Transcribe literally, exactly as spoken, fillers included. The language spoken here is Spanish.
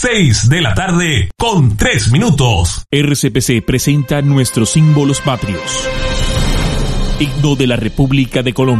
seis de la tarde con tres minutos. R C P C presenta nuestros símbolos patrios. Himno de la República de Colombia.